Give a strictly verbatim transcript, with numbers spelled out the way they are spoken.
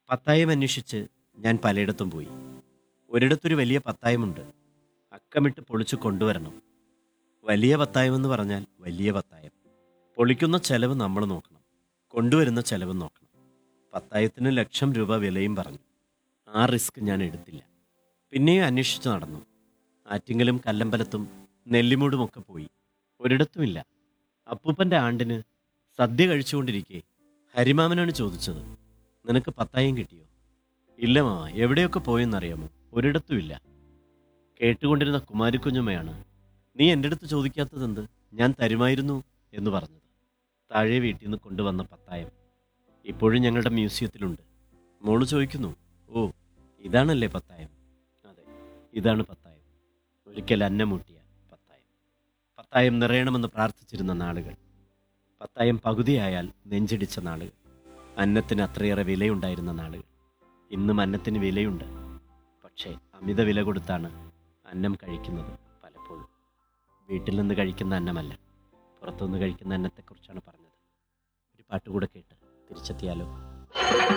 പത്തായം അന്വേഷിച്ച് ഞാൻ പലയിടത്തും പോയി. ഒരിടത്തൊരു വലിയ പത്തായമുണ്ട്. അക്കമിട്ട് പൊളിച്ചു കൊണ്ടുവരണം. വലിയ പത്തായമെന്ന് പറഞ്ഞാൽ വലിയ പത്തായം. പൊളിക്കുന്ന ചെലവ് നമ്മൾ നോക്കണം, കൊണ്ടുവരുന്ന ചെലവ് നോക്കണം. പത്തായത്തിന് ലക്ഷം രൂപ വിലയും പറഞ്ഞു. ആ റിസ്ക് ഞാൻ എടുത്തില്ല. പിന്നെയും അന്വേഷിച്ച് നടന്നു. ആറ്റിങ്ങലും കല്ലമ്പലത്തും നെല്ലിമൂടുമൊക്കെ പോയി. ഒരിടത്തുമില്ല. അപ്പൂപ്പൻ്റെ ആണ്ടിന് സദ്യ കഴിച്ചുകൊണ്ടിരിക്കെ ഹരിമാമനാണ് ചോദിച്ചത്, നിനക്ക് പത്തായം കിട്ടിയോ? ഇല്ല മാമ, എവിടെയൊക്കെ പോയെന്നറിയാമോ? ഒരിടത്തുമില്ല. കേട്ടുകൊണ്ടിരുന്ന കുമാരിക്കുഞ്ഞമ്മയാണ്, നീ എൻ്റെ അടുത്ത് ചോദിക്കാത്തതെന്ത്, ഞാൻ തരുമായിരുന്നു എന്ന് പറഞ്ഞത്. താഴെ വീട്ടിൽ നിന്ന് കൊണ്ടുവന്ന പത്തായം ഇപ്പോഴും ഞങ്ങളുടെ മ്യൂസിയത്തിലുണ്ട്. മോള് ചോദിക്കുന്നു, ഓ ഇതാണല്ലേ പത്തായം? അതെ, ഇതാണ് പത്തായം. ഒരിക്കൽ അന്നമൂട്ടിയ പത്തായം. പത്തായം നിറയണമെന്ന് പ്രാർത്ഥിച്ചിരുന്ന നാളുകൾ. പത്തായം പകുതിയായാൽ നെഞ്ചിടിച്ച നാളുകൾ. അന്നത്തിന് അത്രയേറെ വിലയുണ്ടായിരുന്ന നാളുകൾ. ഇന്നും അന്നത്തിന് വിലയുണ്ട്. പക്ഷേ അമിത വില കൊടുത്താണ് അന്നം കഴിക്കുന്നത് പലപ്പോഴും. വീട്ടിൽ നിന്ന് കഴിക്കുന്ന അന്നമല്ല, പുറത്തുനിന്ന് കഴിക്കുന്ന അന്നത്തെക്കുറിച്ചാണ് പറഞ്ഞത്. ഒരു പാട്ടുകൂടെ കേട്ട് തിരിച്ചെത്തിയാലോ?